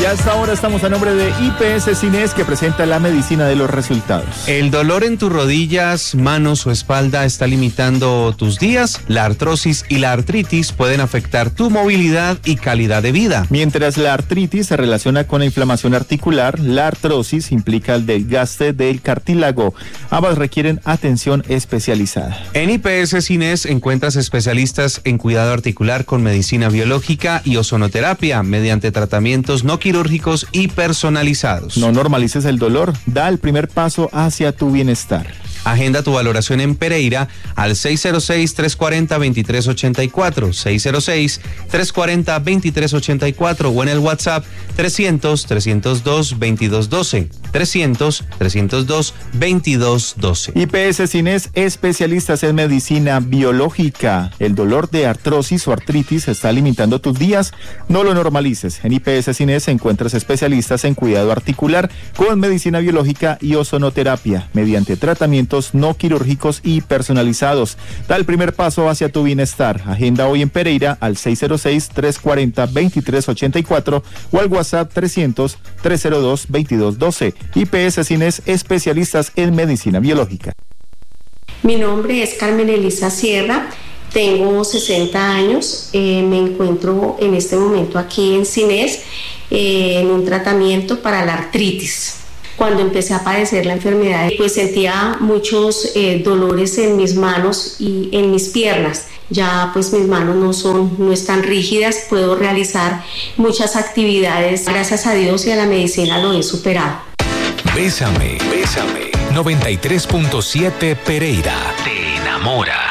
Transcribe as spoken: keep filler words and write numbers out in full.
Y hasta ahora estamos a nombre de I P S Cines, que presenta la medicina de los resultados. ¿El dolor en tus rodillas, manos o espalda está limitando tus días? La artrosis y la artritis pueden afectar tu movilidad y calidad de vida. Mientras la artritis se relaciona con la inflamación articular, la artrosis implica el desgaste del cartílago. Ambas requieren atención especializada. En I P S Cines encuentras especialistas en cuidado articular con medicina biológica y ozonoterapia mediante tratamientos no quirúrgicos y personalizados. No normalices el dolor, da el primer paso hacia tu bienestar. Agenda tu valoración en Pereira al seis cero seis, tres cuatro cero, dos tres ocho cuatro, seis cero seis, tres cuatro cero, dos tres ocho cuatro o en el WhatsApp trescientos, trescientos dos, veintidós doce, trescientos, trescientos dos, veintidós doce. I P S Cines, especialistas en medicina biológica. El dolor de artrosis o artritis está limitando tus días, no lo normalices. En I P S Cines encuentras especialistas en cuidado articular con medicina biológica y ozonoterapia mediante tratamientos no quirúrgicos y personalizados. Da el primer paso hacia tu bienestar. Agenda hoy en Pereira al seis cero seis, tres cuatro cero, dos tres ocho cuatro o al WhatsApp trescientos, trescientos dos, veintidós doce. I P S Cines, especialistas en medicina biológica. Mi nombre es Carmen Elisa Sierra, tengo sesenta años, eh, me encuentro en este momento aquí en Cines eh, en un tratamiento para la artritis. Cuando empecé a padecer la enfermedad, pues sentía muchos eh, dolores en mis manos y en mis piernas. Ya pues mis manos no son, no están rígidas, puedo realizar muchas actividades. Gracias a Dios y a la medicina lo he superado. Bésame, bésame. noventa y tres punto siete Pereira. Te enamora.